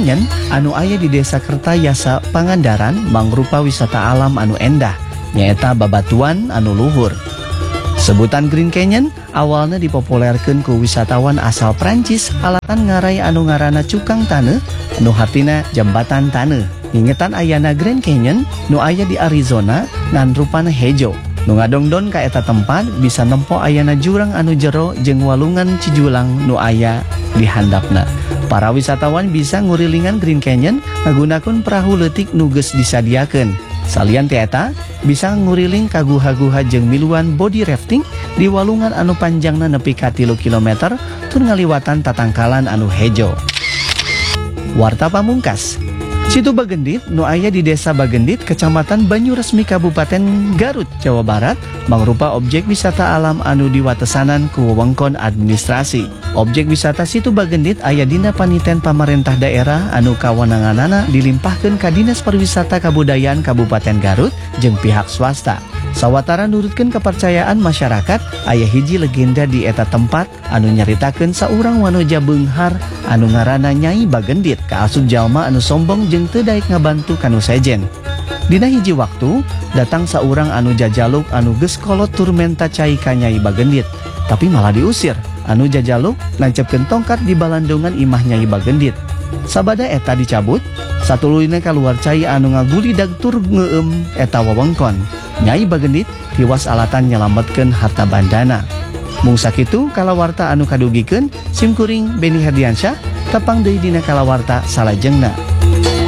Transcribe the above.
Canyon anu aya di Desa Kertayasa Pangandaran mangrupa wisata alam anu endah, nyaeta babatuan anu luhur. Sebutan Green Canyon awalnya dipopulerkeun ku wisatawan asal Prancis alatan ngarai anu ngaranna Cukang Taneuh nu hartina jembatan taneuh. Ngingetan ayana Grand Canyon nu aya di Arizona ngan rupana hejo. Nu ngadongdon ka eta tempat bisa nempo ayana jurang anu jero jeung walungan cijulang nu aya di handapna. Para wisatawan bisa ngurilingan Green Canyon ngagunakeun perahu leutik nu geus disadiakeun. Salian ti eta bisa nguriling ka guha-guha jeung miluan body rafting di walungan anu panjangna nepi ka 3 km tur ngaliwatan tatangkalan anu hejo. Warta pamungkas. Situ Bagendit nu aya di Desa Bagendit, Kecamatan Banyuresmi, Kabupaten Garut, Jawa Barat, mangrupa objek wisata alam anu diwatesanan ku wewengkon administrasi. Objek wisata Situ Bagendit aya dina paniten pamarentah daerah anu kawenanganana dilimpahkeun ka Dinas Pariwisata Kabudayaan Kabupaten Garut jeung pihak swasta. Sawatara nurutkeun kepercayaan masyarakat, aya hiji legenda di eta tempat anu nyaritakeun saurang wanoja beunghar anu ngaranna Nyai Bagendit kaasup jalma anu sombong jeung teu daek ngabantu kanu sejen. Dina hiji waktu datang saurang anu jajaluk anu geus kolot tur menta cai ka Nyai Bagendit, tapi malah diusir. Anu jajaluk nancepkeun tongkat di balandungan imah Nyai Bagendit. Sabada eta dicabut, satuluyna kaluar cai anu ngagulidag tur ngeueum eta wewengkon. Nyai Bagendit tiwas alatan nyelametkeun harta bandana. Mung sakitu kalawarta anu kadugikeun, simkuring Beni Herdiansyah tepang deui dina kalawarta salajengna.